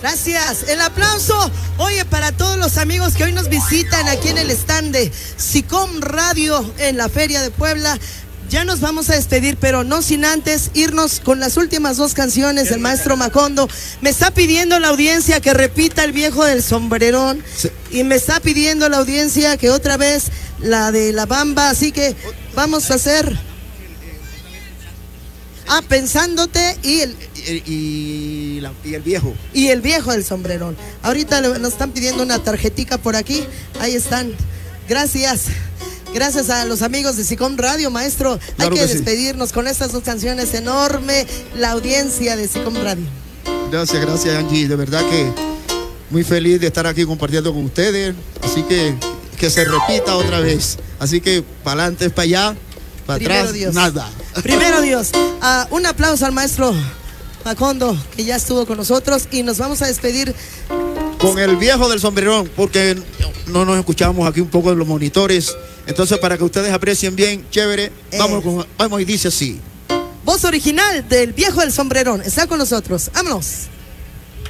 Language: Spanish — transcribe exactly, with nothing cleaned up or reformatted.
Gracias. El aplauso, oye, para todos los amigos que hoy nos visitan aquí en el stand de SICOM Radio en la Feria de Puebla. Ya nos vamos a despedir, pero no sin antes irnos con las últimas dos canciones del maestro Macondo. Me está pidiendo la audiencia que repita El Viejo del Sombrerón. Sí. Y me está pidiendo la audiencia que otra vez la de La Bamba. Así que vamos a hacer... Ah, Pensándote y el... Y, y, la, y el viejo. Y El Viejo del Sombrerón. Ahorita nos están pidiendo una tarjetica por aquí. Ahí están. Gracias. Gracias a los amigos de SICOM Radio, maestro. Claro Hay que, que despedirnos sí. con estas dos canciones. Enorme la audiencia de SICOM Radio. Gracias, gracias, Angie. De verdad que muy feliz de estar aquí compartiendo con ustedes. Así que que se repita otra vez. Así que para adelante, para allá, para Primero atrás, Dios. nada. Primero Dios. Uh, un aplauso al maestro Macondo, que ya estuvo con nosotros. Y nos vamos a despedir con El Viejo del Sombrerón, porque no nos escuchamos aquí un poco de los monitores. Entonces, para que ustedes aprecien bien, chévere, eh. vamos, con, vamos y dice así. Voz original del Viejo del Sombrerón está con nosotros. Vámonos.